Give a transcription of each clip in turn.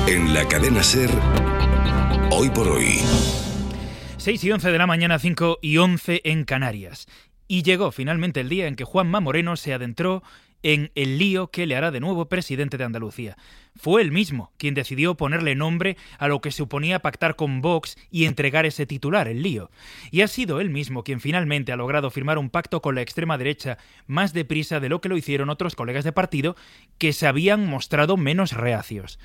En la cadena SER, Hoy por Hoy. 6:11 de la mañana, 5:11 en Canarias. Y llegó finalmente el día en que Juanma Moreno se adentró en el lío que le hará de nuevo presidente de Andalucía. Fue él mismo quien decidió ponerle nombre a lo que suponía pactar con Vox y entregar ese titular, el lío. Y ha sido él mismo quien finalmente ha logrado firmar un pacto con la extrema derecha más deprisa de lo que lo hicieron otros colegas de partido que se habían mostrado menos reacios.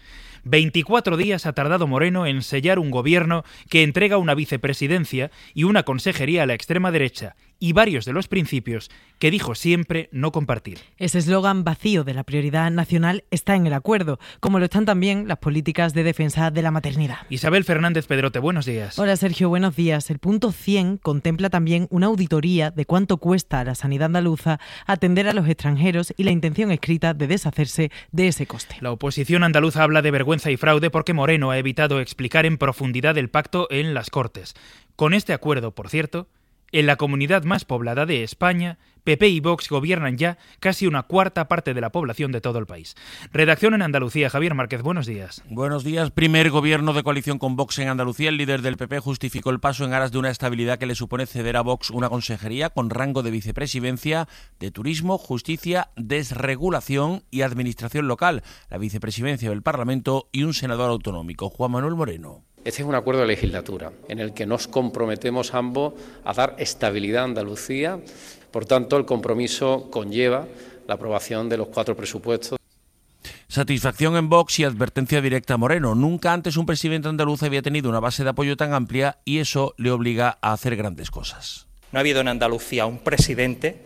24 días ha tardado Moreno en sellar un gobierno que entrega una vicepresidencia y una consejería a la extrema derecha y varios de los principios que dijo siempre no compartir. Ese eslogan vacío de la prioridad nacional está en el acuerdo, como lo están también las políticas de defensa de la maternidad. Isabel Fernández Pedrote, buenos días. Hola Sergio, buenos días. El punto 100 contempla también una auditoría de cuánto cuesta a la sanidad andaluza atender a los extranjeros y la intención escrita de deshacerse de ese coste. La oposición andaluza habla de vergüenza y fraude porque Moreno ha evitado explicar en profundidad el pacto en las Cortes. Con este acuerdo, por cierto, en la comunidad más poblada de España, PP y Vox gobiernan ya casi una cuarta parte de la población de todo el país. Redacción en Andalucía, Javier Márquez, buenos días. Buenos días. Primer gobierno de coalición con Vox en Andalucía. El líder del PP justificó el paso en aras de una estabilidad que le supone ceder a Vox una consejería con rango de vicepresidencia de Turismo, Justicia, Desregulación y Administración Local, la vicepresidencia del Parlamento y un senador autonómico, Juan Manuel Moreno. Este es un acuerdo de legislatura en el que nos comprometemos ambos a dar estabilidad a Andalucía. Por tanto, el compromiso conlleva la aprobación de los 4 presupuestos. Satisfacción en Vox y advertencia directa a Moreno. Nunca antes un presidente andaluz había tenido una base de apoyo tan amplia y eso le obliga a hacer grandes cosas. No ha habido en Andalucía un presidente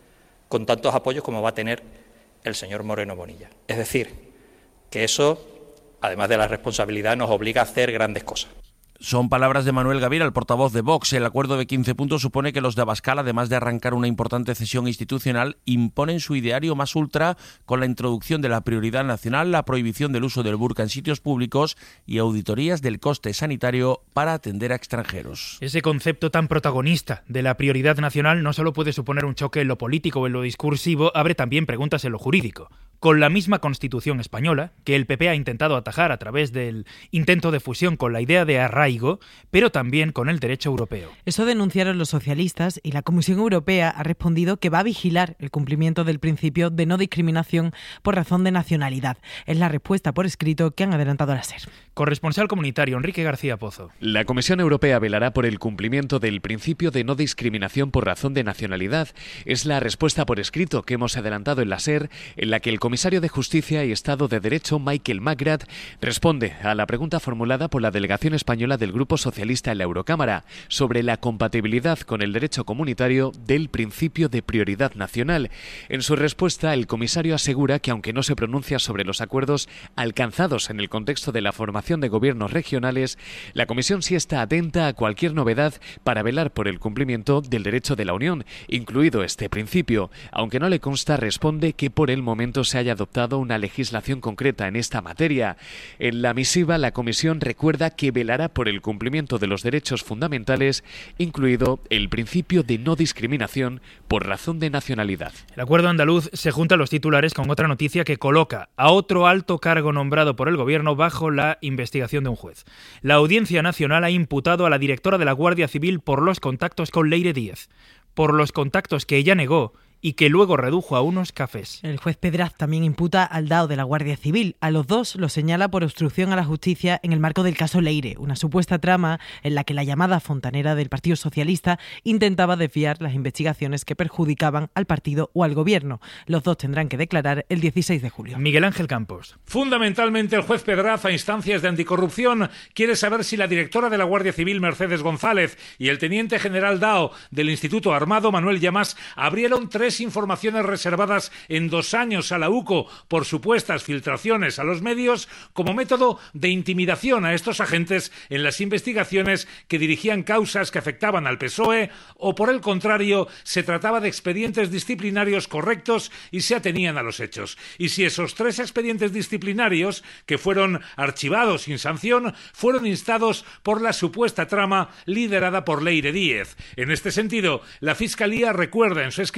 con tantos apoyos como va a tener el señor Moreno Bonilla. Es decir, que eso, además de la responsabilidad, nos obliga a hacer grandes cosas. Son palabras de Manuel Gavira, el portavoz de Vox. El acuerdo de 15 puntos supone que los de Abascal, además de arrancar una importante cesión institucional, imponen su ideario más ultra con la introducción de la prioridad nacional, la prohibición del uso del burka en sitios públicos y auditorías del coste sanitario para atender a extranjeros. Ese concepto tan protagonista de la prioridad nacional no solo puede suponer un choque en lo político o en lo discursivo, abre también preguntas en lo jurídico. Con la misma Constitución española, que el PP ha intentado atajar a través del intento de fusión con la idea de arraigo, pero también con el derecho europeo. Eso denunciaron los socialistas y la Comisión Europea ha respondido que va a vigilar el cumplimiento del principio de no discriminación por razón de nacionalidad. Es la respuesta por escrito que han adelantado a la SER. Corresponsal comunitario Enrique García Pozo. La Comisión Europea velará por el cumplimiento del principio de no discriminación por razón de nacionalidad. Es la respuesta por escrito que hemos adelantado en la SER, en la que el comisario de Justicia y Estado de Derecho, Michael Magrat, responde a la pregunta formulada por la delegación española del Grupo Socialista en la Eurocámara sobre la compatibilidad con el derecho comunitario del principio de prioridad nacional. En su respuesta, el comisario asegura que aunque no se pronuncia sobre los acuerdos alcanzados en el contexto de la formación de gobiernos regionales, la Comisión sí está atenta a cualquier novedad para velar por el cumplimiento del derecho de la Unión, incluido este principio. Aunque no le consta, responde que por el momento se haya adoptado una legislación concreta en esta materia. En la misiva, la Comisión recuerda que velará por el cumplimiento de los derechos fundamentales, incluido el principio de no discriminación por razón de nacionalidad. El acuerdo andaluz se junta a los titulares con otra noticia que coloca a otro alto cargo nombrado por el gobierno bajo la investigación de un juez. La Audiencia Nacional ha imputado a la directora de la Guardia Civil por los contactos con Leire Díez, por los contactos que ella negó y que luego redujo a unos cafés. El juez Pedraz también imputa al DAO de la Guardia Civil. A los dos los señala por obstrucción a la justicia en el marco del caso Leire, una supuesta trama en la que la llamada fontanera del Partido Socialista intentaba desviar las investigaciones que perjudicaban al partido o al gobierno. Los dos tendrán que declarar el 16 de julio. Miguel Ángel Campos. Fundamentalmente, el juez Pedraz, a instancias de anticorrupción, quiere saber si la directora de la Guardia Civil, Mercedes González, y el teniente general DAO del Instituto Armado, Manuel Llamas, abrieron 3 informaciones reservadas en 2 años a la UCO por supuestas filtraciones a los medios como método de intimidación a estos agentes en las investigaciones que dirigían causas que afectaban al PSOE o, por el contrario, se trataba de expedientes disciplinarios correctos y se atenían a los hechos. Y si esos 3 expedientes disciplinarios, que fueron archivados sin sanción, fueron instados por la supuesta trama liderada por Leire Díez. En este sentido, la Fiscalía recuerda en su escrito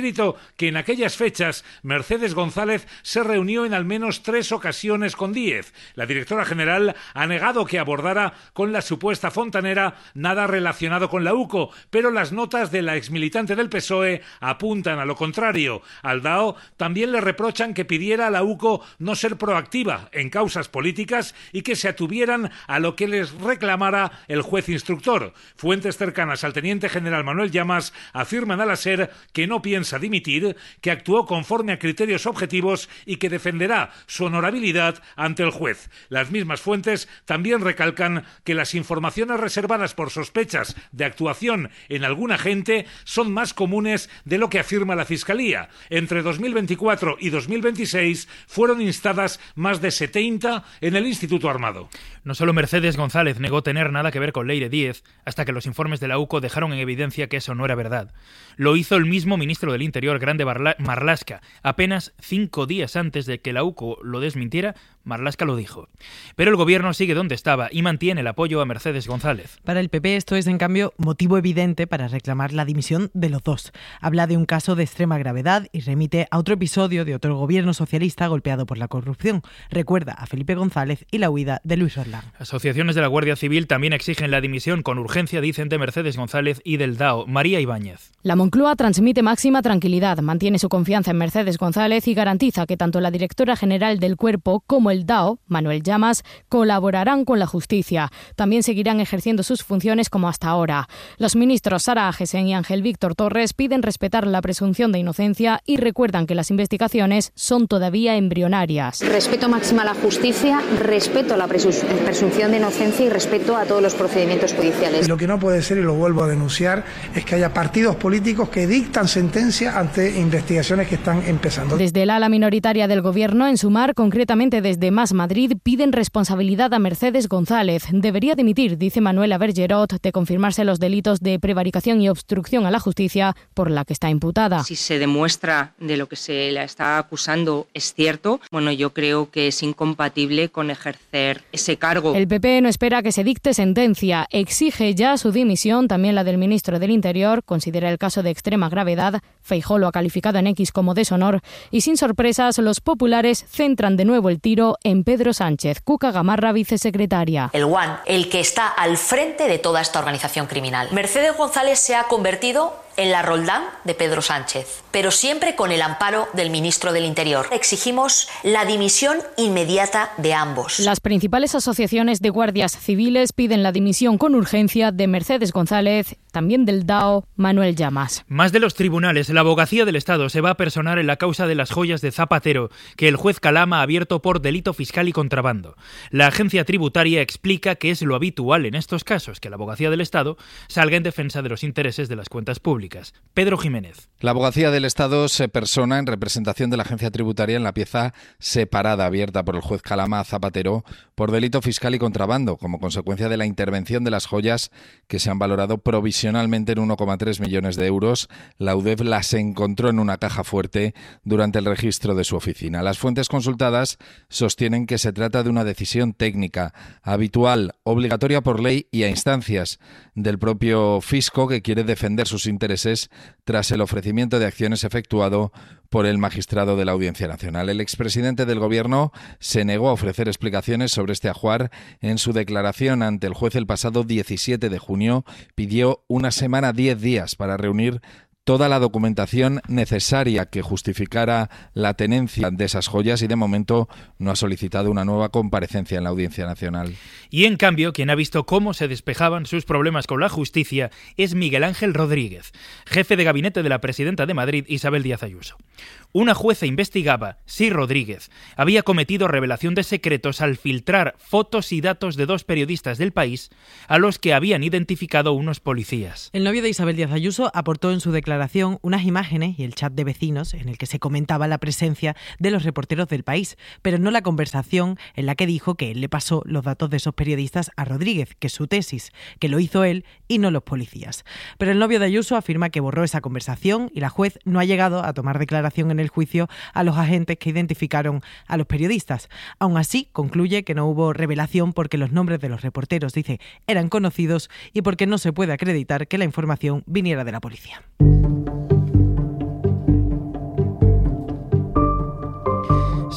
que en aquellas fechas Mercedes González se reunió en al menos 3 ocasiones con Díez. La directora general ha negado que abordara con la supuesta fontanera nada relacionado con la UCO, pero las notas de la exmilitante del PSOE apuntan a lo contrario. Al DAO también le reprochan que pidiera a la UCO no ser proactiva en causas políticas y que se atuvieran a lo que les reclamara el juez instructor. Fuentes cercanas al teniente general Manuel Llamas afirman a la SER que no piensa dimitir, que actuó conforme a criterios objetivos y que defenderá su honorabilidad ante el juez. Las mismas fuentes también recalcan que las informaciones reservadas por sospechas de actuación en algún agente son más comunes de lo que afirma la Fiscalía. Entre 2024 y 2026 fueron instadas más de 70 en el Instituto Armado. No solo Mercedes González negó tener nada que ver con Leire Díez, hasta que los informes de la UCO dejaron en evidencia que eso no era verdad. Lo hizo el mismo ministro del Interior, Grande Marlaska. Apenas 5 días antes de que la UCO lo desmintiera, Marlaska lo dijo. Pero el gobierno sigue donde estaba y mantiene el apoyo a Mercedes González. Para el PP esto es, en cambio, motivo evidente para reclamar la dimisión de los dos. Habla de un caso de extrema gravedad y remite a otro episodio de otro gobierno socialista golpeado por la corrupción. Recuerda a Felipe González y la huida de Luis Roldán. Asociaciones de la Guardia Civil también exigen la dimisión con urgencia, dicen, de Mercedes González y del DAO. María Ibáñez. La Moncloa transmite máxima tranquilidad, mantiene su confianza en Mercedes González y garantiza que tanto la directora general del cuerpo como el DAO, Manuel Llamas, colaborarán con la justicia. También seguirán ejerciendo sus funciones como hasta ahora. Los ministros Sara Agesen y Ángel Víctor Torres piden respetar la presunción de inocencia y recuerdan que las investigaciones son todavía embrionarias. Respeto máximo a la justicia, respeto a la presunción de inocencia y respeto a todos los procedimientos judiciales. Y lo que no puede ser, y lo vuelvo a denunciar, es que haya partidos políticos que dictan sentencia ante investigaciones que están empezando. Desde el ala minoritaria del gobierno, en Sumar, concretamente desde Más Madrid, piden responsabilidad a Mercedes González. Debería dimitir, dice Manuela Bergerot, de confirmarse los delitos de prevaricación y obstrucción a la justicia por la que está imputada. Si se demuestra de lo que se la está acusando es cierto, bueno, yo creo que es incompatible con ejercer ese cargo. El PP no espera que se dicte sentencia, exige ya su dimisión, también la del ministro del Interior, considera el caso de extrema gravedad, Feijóo lo ha calificado en X como deshonor, y sin sorpresas, los populares centran de nuevo el tiro en Pedro Sánchez. Cuca Gamarra, vicesecretaria. El One, el que está al frente de toda esta organización criminal. Mercedes González se ha convertido en la Roldán de Pedro Sánchez, pero siempre con el amparo del ministro del Interior. Exigimos la dimisión inmediata de ambos. Las principales asociaciones de guardias civiles piden la dimisión con urgencia de Mercedes González, también del DAO, Manuel Llamas. Más de los tribunales, la Abogacía del Estado se va a personar en la causa de las joyas de Zapatero, que el juez Calama ha abierto por delito fiscal y contrabando. La agencia tributaria explica que es lo habitual en estos casos, que la Abogacía del Estado salga en defensa de los intereses de las cuentas públicas. Pedro Jiménez. La Abogacía del Estado se persona en representación de la agencia tributaria en la pieza separada abierta por el juez Calama a Zapatero por delito fiscal y contrabando, como consecuencia de la intervención de las joyas que se han valorado provisionalmente en 1,3 millones de euros. La UDEF las encontró en una caja fuerte durante el registro de su oficina. Las fuentes consultadas sostienen que se trata de una decisión técnica, habitual, obligatoria por ley y a instancias del propio fisco, que quiere defender sus intereses tras el ofrecimiento de acciones efectuado por el magistrado de la Audiencia Nacional. El expresidente del Gobierno se negó a ofrecer explicaciones sobre este ajuar. En su declaración ante el juez el pasado 17 de junio pidió una semana, 10 días, para reunir toda la documentación necesaria que justificara la tenencia de esas joyas y de momento no ha solicitado una nueva comparecencia en la Audiencia Nacional. Y en cambio, quien ha visto cómo se despejaban sus problemas con la justicia es Miguel Ángel Rodríguez, jefe de gabinete de la presidenta de Madrid, Isabel Díaz Ayuso. Una jueza investigaba si Rodríguez había cometido revelación de secretos al filtrar fotos y datos de 2 periodistas del País a los que habían identificado unos policías. El novio de Isabel Díaz Ayuso aportó en su declaración unas imágenes y el chat de vecinos en el que se comentaba la presencia de los reporteros del País, pero no la conversación en la que dijo que él le pasó los datos de esos periodistas a Rodríguez, que es su tesis, que lo hizo él y no los policías. Pero el novio de Ayuso afirma que borró esa conversación y la juez no ha llegado a tomar declaración en el juicio a los agentes que identificaron a los periodistas. Aún así, concluye que no hubo revelación porque los nombres de los reporteros, dice, eran conocidos y porque no se puede acreditar que la información viniera de la policía.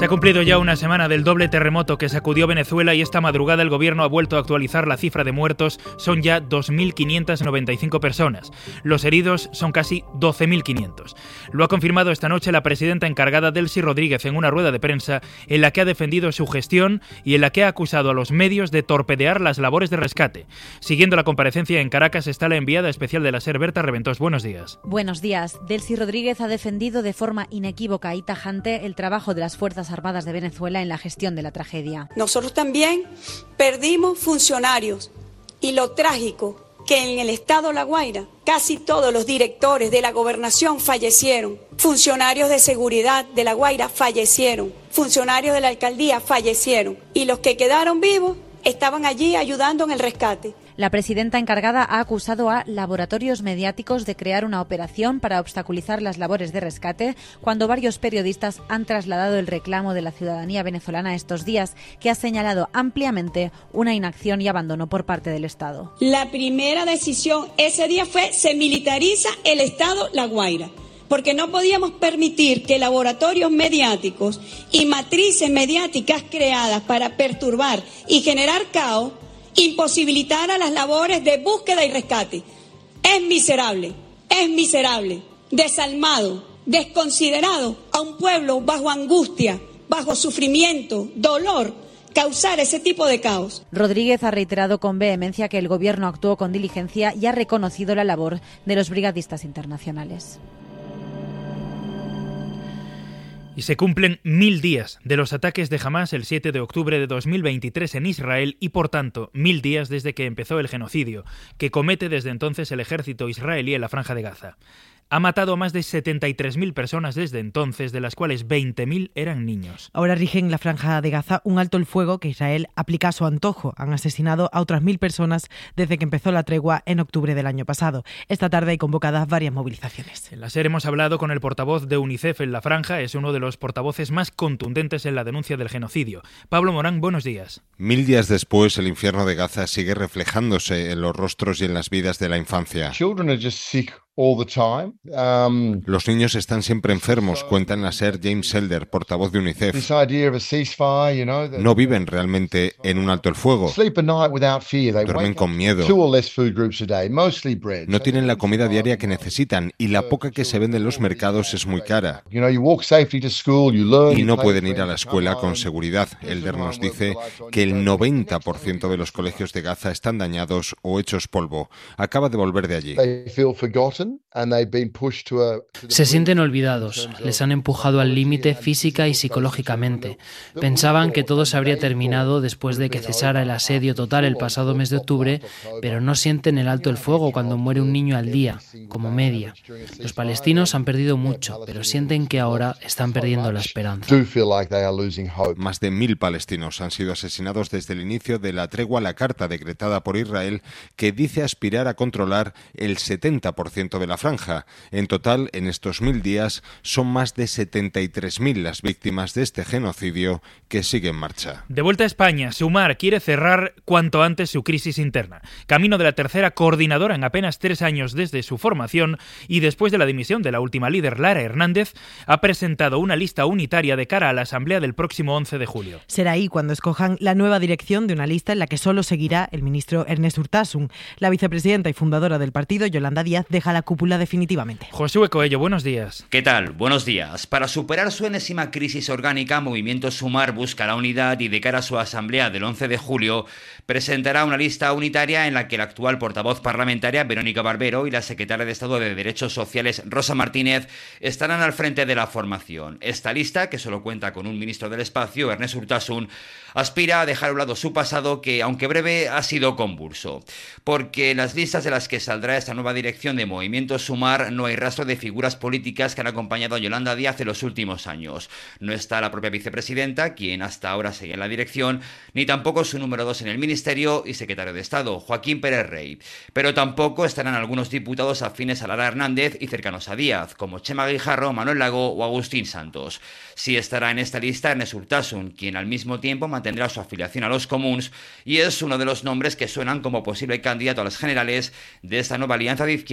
cumplido ya una semana del doble terremoto que sacudió Venezuela y esta madrugada el gobierno ha vuelto a actualizar la cifra de muertos. Son ya 2.595 personas. Los heridos son casi 12.500. Lo ha confirmado esta noche la presidenta encargada, Delcy Rodríguez, en una rueda de prensa en la que ha defendido su gestión y en la que ha acusado a los medios de torpedear las labores de rescate. Siguiendo la comparecencia en Caracas está la enviada especial de la SER, Berta Reventós. Buenos días. Buenos días. Delcy Rodríguez ha defendido de forma inequívoca y tajante el trabajo de las Fuerzas Armadas de Venezuela en la gestión de la tragedia. Nosotros también perdimos funcionarios y lo trágico que en el estado La Guaira casi todos los directores de la gobernación fallecieron, funcionarios de seguridad de La Guaira fallecieron, funcionarios de la alcaldía fallecieron y los que quedaron vivos estaban allí ayudando en el rescate. La presidenta encargada ha acusado a laboratorios mediáticos de crear una operación para obstaculizar las labores de rescate, cuando varios periodistas han trasladado el reclamo de la ciudadanía venezolana estos días, que ha señalado ampliamente una inacción y abandono por parte del Estado. La primera decisión ese día fue: se militariza el estado La Guaira, porque no podíamos permitir que laboratorios mediáticos y matrices mediáticas creadas para perturbar y generar caos imposibilitara las labores de búsqueda y rescate. Es miserable, desalmado, desconsiderado a un pueblo bajo angustia, bajo sufrimiento, dolor, causar ese tipo de caos. Rodríguez ha reiterado con vehemencia que el gobierno actuó con diligencia y ha reconocido la labor de los brigadistas internacionales. Y se cumplen 1000 días de los ataques de Hamás el 7 de octubre de 2023 en Israel y, por tanto, 1000 días desde que empezó el genocidio, que comete desde entonces el ejército israelí en la Franja de Gaza. Ha matado a más de 73.000 personas desde entonces, de las cuales 20.000 eran niños. Ahora rige en la Franja de Gaza un alto el fuego que Israel aplica a su antojo. Han asesinado a otras 1.000 personas desde que empezó la tregua en octubre del año pasado. Esta tarde hay convocadas varias movilizaciones. En la SER hemos hablado con el portavoz de UNICEF en la Franja. Es uno de los portavoces más contundentes en la denuncia del genocidio. Pablo Morán, buenos días. 1000 días después, el infierno de Gaza sigue reflejándose en los rostros y en las vidas de la infancia. Los niños están siempre enfermos, cuenta en la SER James Elder, portavoz de UNICEF. No viven realmente en un alto el fuego. Duermen con miedo. No tienen la comida diaria que necesitan y la poca que se vende en los mercados es muy cara. Y no pueden ir a la escuela con seguridad. Elder nos dice que el 90% de los colegios de Gaza están dañados o hechos polvo. Acaba de volver de allí. Se sienten olvidados, les han empujado al límite física y psicológicamente. Pensaban que todo se habría terminado después de que cesara el asedio total el pasado mes de octubre, pero no sienten el alto el fuego cuando muere un niño al día, como media. Los palestinos han perdido mucho, pero sienten que ahora están perdiendo la esperanza. Más de 1000 palestinos han sido asesinados desde el inicio de la tregua a la carta decretada por Israel, que dice aspirar a controlar el 70% de la franja. En total, en estos 1000 días, son más de 73.000 las víctimas de este genocidio que sigue en marcha. De vuelta a España, Sumar quiere cerrar cuanto antes su crisis interna. Camino de la tercera coordinadora en apenas 3 años desde su formación y después de la dimisión de la última líder, Lara Hernández, ha presentado una lista unitaria de cara a la asamblea del próximo 11 de julio. Será ahí cuando escojan la nueva dirección de una lista en la que solo seguirá el ministro Ernest Urtasun. La vicepresidenta y fundadora del partido, Yolanda Díaz, deja la cúpula definitivamente. Josué Coello, buenos días. ¿Qué tal? Buenos días. Para superar su enésima crisis orgánica, Movimiento Sumar busca la unidad y de cara a su asamblea del 11 de julio presentará una lista unitaria en la que la actual portavoz parlamentaria, Verónica Barbero, y la secretaria de Estado de Derechos Sociales, Rosa Martínez, estarán al frente de la formación. Esta lista, que solo cuenta con un ministro del espacio, Ernest Urtasun, aspira a dejar a un lado su pasado, que, aunque breve, ha sido convulso. Porque en las listas de las que saldrá esta nueva dirección de Movimiento Sumar no hay rastro de figuras políticas que han acompañado a Yolanda Díaz en los últimos años. No está la propia vicepresidenta, quien hasta ahora seguía en la dirección, ni tampoco su número 2 en el Ministerio y secretario de Estado, Joaquín Pérez Rey. Pero tampoco estarán algunos diputados afines a Lara Hernández y cercanos a Díaz, como Chema Guijarro, Manuel Lago o Agustín Santos. Sí estará en esta lista Ernest Urtasun, quien al mismo tiempo mantendrá su afiliación a los comuns y es uno de los nombres que suenan como posible candidato a las generales de esta nueva alianza de izquierdas que aspira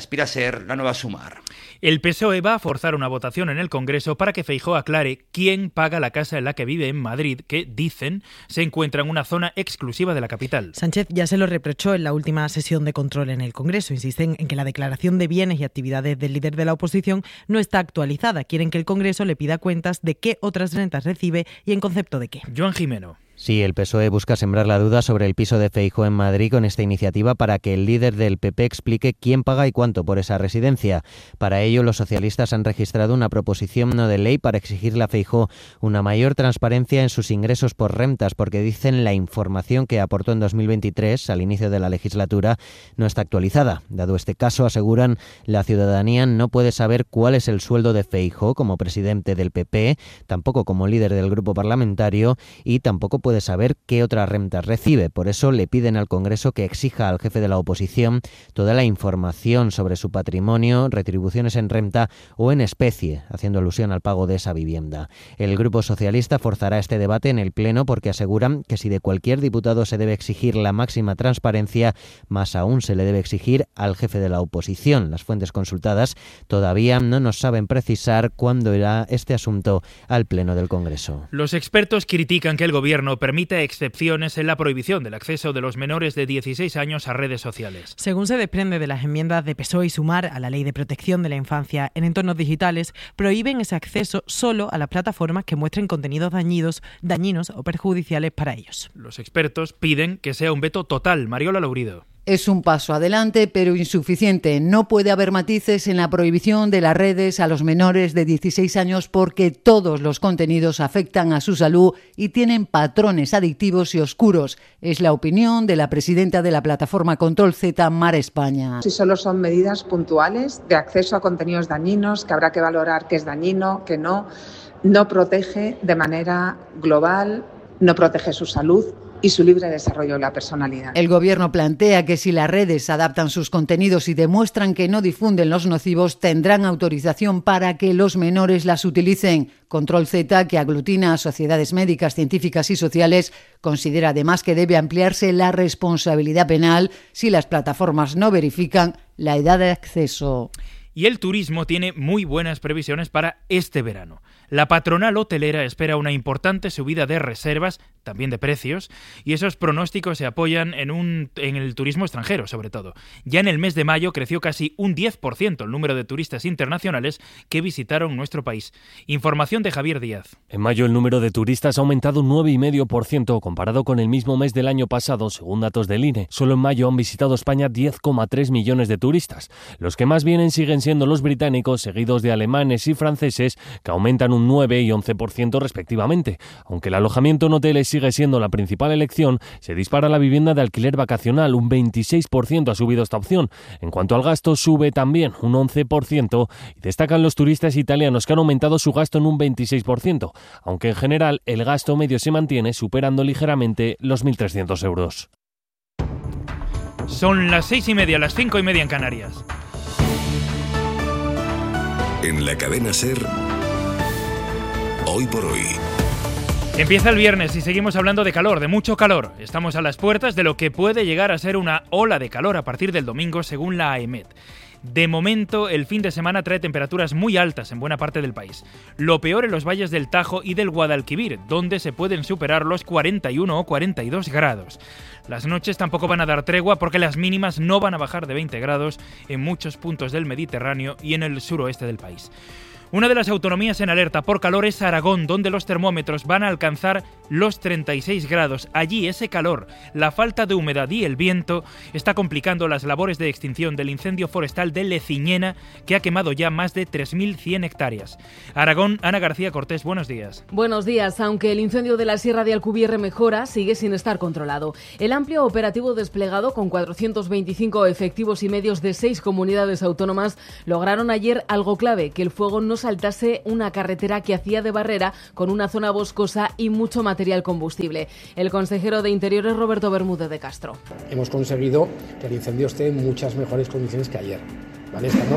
aspira a ser la nueva Sumar. El PSOE va a forzar una votación en el Congreso para que Feijóo aclare quién paga la casa en la que vive en Madrid, que, dicen, se encuentra en una zona exclusiva de la capital. Sánchez ya se lo reprochó en la última sesión de control en el Congreso. Insisten en que la declaración de bienes y actividades del líder de la oposición no está actualizada. Quieren que el Congreso le pida cuentas de qué otras rentas recibe y en concepto de qué. Joan Jimeno. Sí, el PSOE busca sembrar la duda sobre el piso de Feijóo en Madrid con esta iniciativa para que el líder del PP explique quién paga y cuánto por esa residencia. Para ello, los socialistas han registrado una proposición no de ley para exigirle a Feijóo una mayor transparencia en sus ingresos por rentas, porque dicen la información que aportó en 2023, al inicio de la legislatura, no está actualizada. Dado este caso, aseguran, la ciudadanía no puede saber cuál es el sueldo de Feijóo como presidente del PP, tampoco como líder del grupo parlamentario y tampoco puede saber qué otras rentas recibe. Por eso le piden al Congreso que exija al jefe de la oposición toda la información sobre su patrimonio, retribuciones en renta o en especie, haciendo alusión al pago de esa vivienda. El Grupo Socialista forzará este debate en el Pleno porque aseguran que si de cualquier diputado se debe exigir la máxima transparencia, más aún se le debe exigir al jefe de la oposición. Las fuentes consultadas todavía no nos saben precisar cuándo irá este asunto al Pleno del Congreso. Los expertos critican que el Gobierno permite excepciones en la prohibición del acceso de los menores de 16 años a redes sociales. Según se desprende de las enmiendas de PSOE y Sumar a la Ley de Protección de la Infancia en entornos digitales, prohíben ese acceso solo a las plataformas que muestren contenidos dañinos o perjudiciales para ellos. Los expertos piden que sea un veto total. Mariola Laurido. Es un paso adelante, pero insuficiente. No puede haber matices en la prohibición de las redes a los menores de 16 años porque todos los contenidos afectan a su salud y tienen patrones adictivos y oscuros. Es la opinión de la presidenta de la plataforma Control Z, Mar España. Si solo son medidas puntuales de acceso a contenidos dañinos, que habrá que valorar qué es dañino, qué no protege de manera global, no protege su salud y su libre desarrollo de la personalidad. El Gobierno plantea que si las redes adaptan sus contenidos y demuestran que no difunden los nocivos, tendrán autorización para que los menores las utilicen. Control Z, que aglutina a sociedades médicas, científicas y sociales, considera además que debe ampliarse la responsabilidad penal si las plataformas no verifican la edad de acceso. Y el turismo tiene muy buenas previsiones para este verano. La patronal hotelera espera una importante subida de reservas, también de precios, y esos pronósticos se apoyan en el turismo extranjero, sobre todo. Ya en el mes de mayo creció casi un 10% el número de turistas internacionales que visitaron nuestro país. Información de Javier Díaz. En mayo el número de turistas ha aumentado un 9,5% comparado con el mismo mes del año pasado, según datos del INE. Solo en mayo han visitado España 10,3 millones de turistas. Los que más vienen siguen siendo los británicos, seguidos de alemanes y franceses, que aumentan un 9 y 11% respectivamente. Aunque el alojamiento en hoteles sigue siendo la principal elección, se dispara la vivienda de alquiler vacacional, un 26% ha subido esta opción. En cuanto al gasto, sube también un 11% y destacan los turistas italianos que han aumentado su gasto en un 26%, aunque en general el gasto medio se mantiene superando ligeramente los 1.300 euros. Son las 6:30, las 5:30 en Canarias. En la cadena SER, Hoy por Hoy. Empieza el viernes y seguimos hablando de calor, de mucho calor. Estamos a las puertas de lo que puede llegar a ser una ola de calor a partir del domingo, según la AEMET. De momento, el fin de semana trae temperaturas muy altas en buena parte del país. Lo peor en los valles del Tajo y del Guadalquivir, donde se pueden superar los 41 o 42 grados. Las noches tampoco van a dar tregua porque las mínimas no van a bajar de 20 grados en muchos puntos del Mediterráneo y en el suroeste del país. Una de las autonomías en alerta por calor es Aragón, donde los termómetros van a alcanzar los 36 grados. Allí ese calor, la falta de humedad y el viento está complicando las labores de extinción del incendio forestal de Leciñena, que ha quemado ya más de 3.100 hectáreas. Aragón, Ana García Cortés, buenos días. Buenos días. Aunque el incendio de la Sierra de Alcubierre mejora, sigue sin estar controlado. El amplio operativo desplegado con 425 efectivos y medios de 6 comunidades autónomas lograron ayer algo clave, que el fuego no saltase una carretera que hacía de barrera con una zona boscosa y mucho material combustible. El consejero de Interior es Roberto Bermúdez de Castro. Hemos conseguido que el incendio esté en muchas mejores condiciones que ayer. ¿Vale? Estamos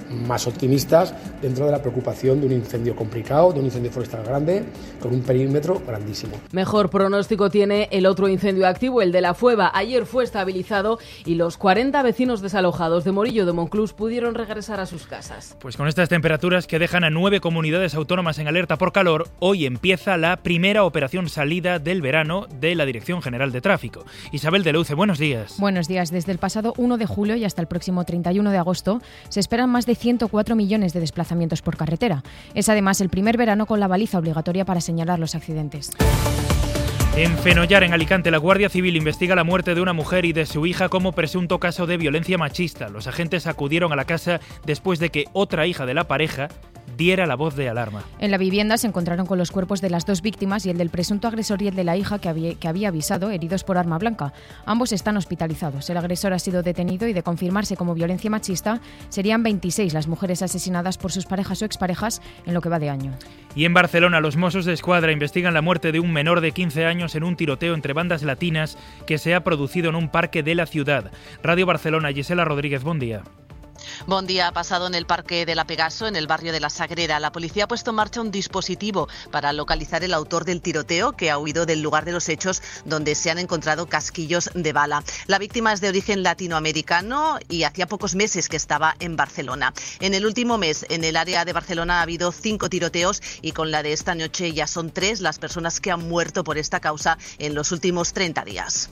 más optimistas dentro de la preocupación de un incendio complicado, de un incendio forestal grande, con un perímetro grandísimo. Mejor pronóstico tiene el otro incendio activo, el de La Fueva. Ayer fue estabilizado y los 40 vecinos desalojados de Morillo de Monclús pudieron regresar a sus casas. Pues con estas temperaturas que dejan a 9 comunidades autónomas en alerta por calor, hoy empieza la primera operación salida del verano de la Dirección General de Tráfico. Isabel de Leuce, buenos días. Buenos días. Desde el pasado 1 de julio y hasta el próximo 31 de agosto se esperan más de 104 millones de desplazamientos por carretera. Es además el primer verano con la baliza obligatoria para señalar los accidentes. En Fenollar, en Alicante, la Guardia Civil investiga la muerte de una mujer y de su hija como presunto caso de violencia machista. Los agentes acudieron a la casa después de que otra hija de la pareja diera la voz de alarma. En la vivienda se encontraron con los cuerpos de las dos víctimas y el del presunto agresor y el de la hija que había avisado, heridos por arma blanca. Ambos están hospitalizados. El agresor ha sido detenido y, de confirmarse como violencia machista, serían 26 las mujeres asesinadas por sus parejas o exparejas en lo que va de año. Y en Barcelona, los Mossos de Escuadra investigan la muerte de un menor de 15 años en un tiroteo entre bandas latinas que se ha producido en un parque de la ciudad. Radio Barcelona, Gisela Rodríguez, buen día. Buen día. Ha pasado en el Parque de la Pegaso, en el barrio de La Sagrera. La policía ha puesto en marcha un dispositivo para localizar el autor del tiroteo, que ha huido del lugar de los hechos, donde se han encontrado casquillos de bala. La víctima es de origen latinoamericano y hacía pocos meses que estaba en Barcelona. En el último mes, en el área de Barcelona ha habido 5 tiroteos y con la de esta noche ya son 3 las personas que han muerto por esta causa en los últimos 30 días.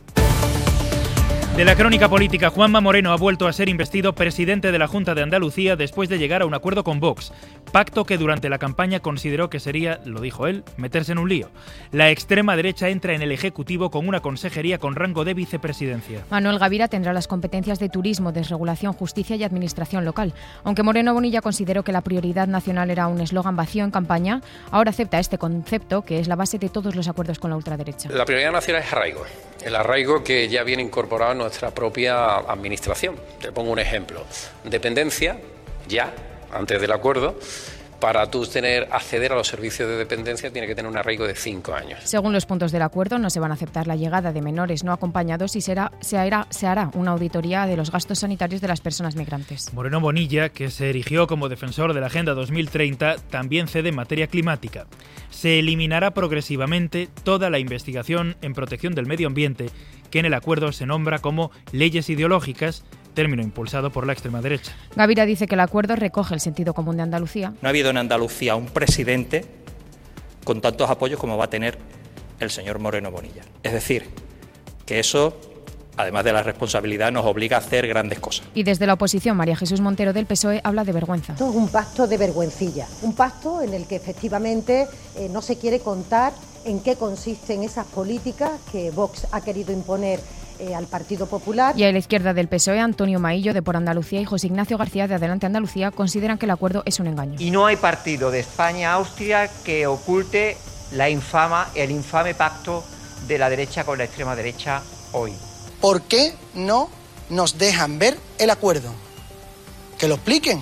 De la crónica política, Juanma Moreno ha vuelto a ser investido presidente de la Junta de Andalucía después de llegar a un acuerdo con Vox. Pacto que durante la campaña consideró que sería, lo dijo él, meterse en un lío. La extrema derecha entra en el Ejecutivo con una consejería con rango de vicepresidencia. Manuel Gavira tendrá las competencias de turismo, desregulación, justicia y administración local. Aunque Moreno Bonilla consideró que la prioridad nacional era un eslogan vacío en campaña, ahora acepta este concepto que es la base de todos los acuerdos con la ultraderecha. La prioridad nacional es arraigo. El arraigo que ya viene incorporado en nuestra propia administración. Te pongo un ejemplo. Dependencia, ya, antes del acuerdo, para tú acceder a los servicios de dependencia tiene que tener un arraigo de 5 años. Según los puntos del acuerdo, no se van a aceptar la llegada de menores no acompañados y se hará una auditoría de los gastos sanitarios de las personas migrantes. Moreno Bonilla, que se erigió como defensor de la Agenda 2030, también cede en materia climática. Se eliminará progresivamente toda la investigación en protección del medio ambiente, que en el acuerdo se nombra como leyes ideológicas, término impulsado por la extrema derecha. Gavira dice que el acuerdo recoge el sentido común de Andalucía. No ha habido en Andalucía un presidente con tantos apoyos como va a tener el señor Moreno Bonilla. Es decir, que eso, además de la responsabilidad, nos obliga a hacer grandes cosas. Y desde la oposición, María Jesús Montero del PSOE habla de vergüenza. Esto es un pacto de vergüencilla, un pacto en el que efectivamente no se quiere contar en qué consisten esas políticas que Vox ha querido imponer al Partido Popular. Y a la izquierda del PSOE, Antonio Maillo de Por Andalucía y José Ignacio García de Adelante Andalucía consideran que el acuerdo es un engaño. Y no hay partido de España-Austria que oculte el infame pacto de la derecha con la extrema derecha hoy. ¿Por qué no nos dejan ver el acuerdo? Que lo expliquen.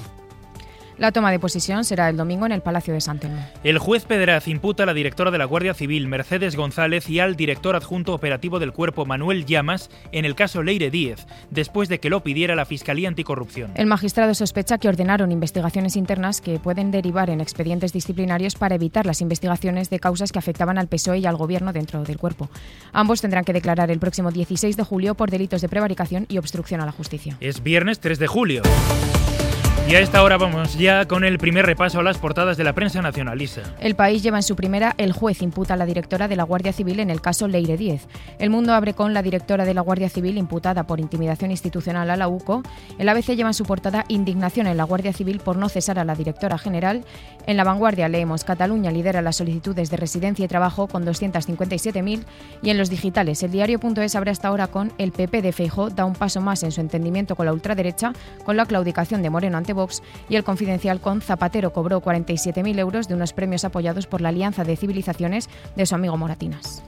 La toma de posesión será el domingo en el Palacio de San Telmo. El juez Pedraz imputa a la directora de la Guardia Civil, Mercedes González, y al director adjunto operativo del Cuerpo, Manuel Llamas, en el caso Leire Díez, después de que lo pidiera la Fiscalía Anticorrupción. El magistrado sospecha que ordenaron investigaciones internas que pueden derivar en expedientes disciplinarios para evitar las investigaciones de causas que afectaban al PSOE y al Gobierno dentro del Cuerpo. Ambos tendrán que declarar el próximo 16 de julio por delitos de prevaricación y obstrucción a la justicia. Es viernes 3 de julio. Y a esta hora vamos ya con el primer repaso a las portadas de la prensa nacionalista. El País lleva en su primera: el juez imputa a la directora de la Guardia Civil en el caso Leire Díez. El Mundo abre con: la directora de la Guardia Civil imputada por intimidación institucional a la UCO. El ABC lleva en su portada: indignación en la Guardia Civil por no cesar a la directora general. En La Vanguardia leemos: Cataluña lidera las solicitudes de residencia y trabajo con 257.000. Y en los digitales, el diario.es abre hasta ahora con: el PP de Feijóo da un paso más en su entendimiento con la ultraderecha, con la claudicación de Moreno ante Vox. Y El Confidencial con: Zapatero cobró 47.000 euros de unos premios apoyados por la Alianza de Civilizaciones de su amigo Moratinas.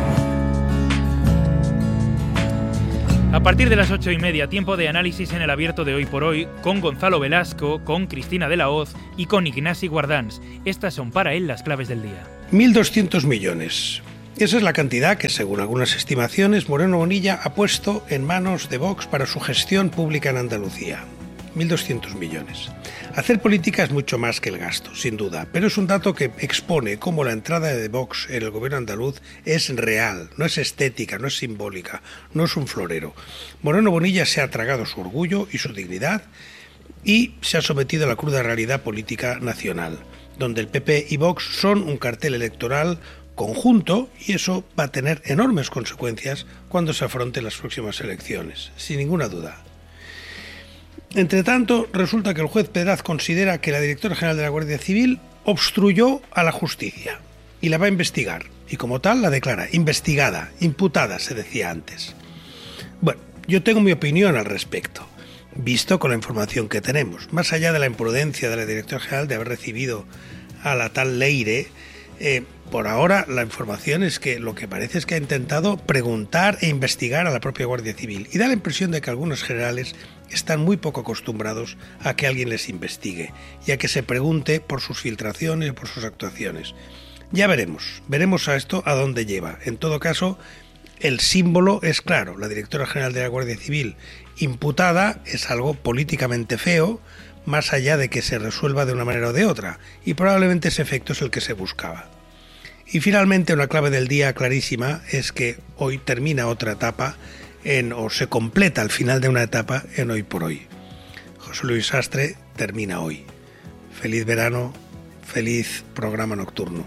A partir de las 8:30, tiempo de análisis en el abierto de Hoy por Hoy, con Gonzalo Velasco, con Cristina de la Hoz y con Ignasi Guardans. Estas son para él las claves del día. 1.200 millones. Esa es la cantidad que, según algunas estimaciones, Moreno Bonilla ha puesto en manos de Vox para su gestión pública en Andalucía. 1.200 millones. Hacer política es mucho más que el gasto, sin duda, pero es un dato que expone cómo la entrada de Vox en el gobierno andaluz es real, no es estética, no es simbólica, no es un florero. Moreno Bonilla se ha tragado su orgullo y su dignidad y se ha sometido a la cruda realidad política nacional, donde el PP y Vox son un cartel electoral conjunto y eso va a tener enormes consecuencias cuando se afronten las próximas elecciones, sin ninguna duda. Entre tanto, resulta que el juez Pedraz considera que la directora general de la Guardia Civil obstruyó a la justicia y la va a investigar, y como tal la declara investigada, imputada, se decía antes. Bueno, yo tengo mi opinión al respecto, visto con la información que tenemos. Más allá de la imprudencia de la directora general de haber recibido a la tal Leire, por ahora la información es que lo que parece es que ha intentado preguntar e investigar a la propia Guardia Civil, y da la impresión de que algunos generales están muy poco acostumbrados a que alguien les investigue y a que se pregunte por sus filtraciones y por sus actuaciones. Ya veremos a esto a dónde lleva. En todo caso, el símbolo es claro, la directora general de la Guardia Civil imputada es algo políticamente feo, más allá de que se resuelva de una manera o de otra, y probablemente ese efecto es el que se buscaba. Y finalmente, una clave del día clarísima es que hoy termina otra etapa o se completa el final de una etapa en Hoy por Hoy. José Luis Sastre termina hoy. Feliz verano, feliz programa nocturno.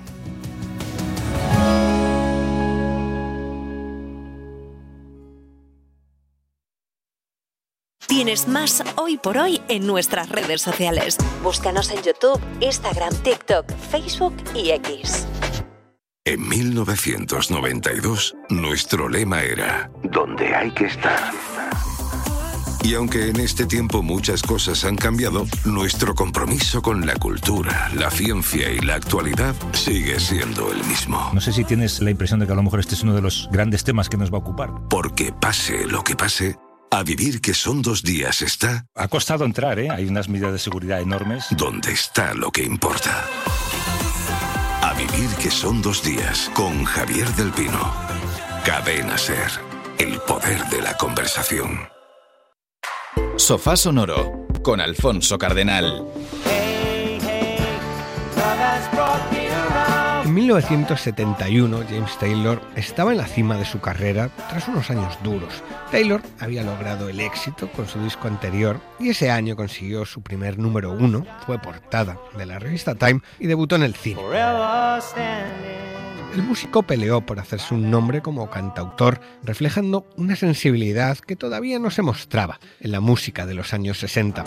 Tienes más Hoy por Hoy en nuestras redes sociales. Búscanos en YouTube, Instagram, TikTok, Facebook y X. En 1992, nuestro lema era «Donde hay que estar». Y aunque en este tiempo muchas cosas han cambiado, nuestro compromiso con la cultura, la ciencia y la actualidad sigue siendo el mismo. No sé si tienes la impresión de que a lo mejor este es uno de los grandes temas que nos va a ocupar. Porque pase lo que pase, A vivir que son 2 días está... Ha costado entrar, ¿eh? Hay unas medidas de seguridad enormes. Donde está lo que importa. A vivir que son 2 días con Javier del Pino. Cadena SER. El poder de la conversación. Sofá Sonoro con Alfonso Cardenal. En 1971, James Taylor estaba en la cima de su carrera tras unos años duros. Taylor había logrado el éxito con su disco anterior y ese año consiguió su primer número 1, fue portada de la revista Time y debutó en el cine. El músico peleó por hacerse un nombre como cantautor, reflejando una sensibilidad que todavía no se mostraba en la música de los años 60.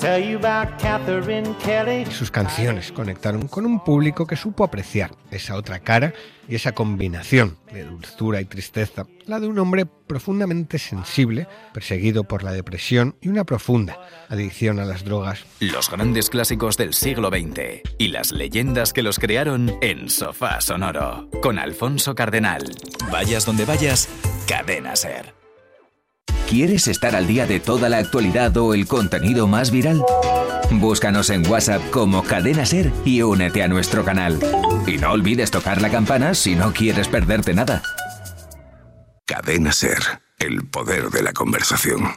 Y sus canciones conectaron con un público que supo apreciar esa otra cara y esa combinación de dulzura y tristeza, la de un hombre profundamente sensible, perseguido por la depresión y una profunda adicción a las drogas. Los grandes clásicos del siglo XX y las leyendas que los crearon en Sofá Sonoro, con Alfonso Cardenal. Vayas donde vayas, Cadena SER. ¿Quieres estar al día de toda la actualidad o el contenido más viral? Búscanos en WhatsApp como Cadena SER y únete a nuestro canal. Y no olvides tocar la campana si no quieres perderte nada. Cadena SER. El poder de la conversación.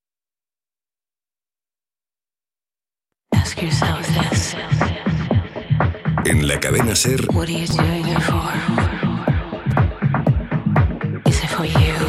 Ask yourself this. En la Cadena SER. What are you doing it for? Is it for you?